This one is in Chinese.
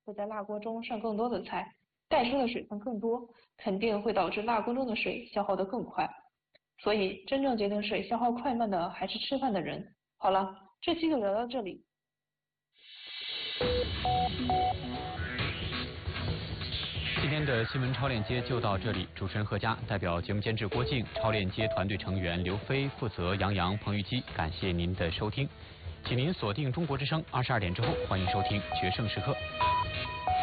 会在辣锅中上更多的菜，带出的水分更多，肯定会导致辣锅中的水消耗得更快。所以，真正决定水消耗快慢的还是吃饭的人。好了，这期就聊到这里。 今天的新闻超链接就到这里，主持人何佳，代表节目监制郭靖，超链接团队成员刘飞、负责杨洋、彭玉基，感谢您的收听，请您锁定中国之声，22点之后欢迎收听《决胜时刻》。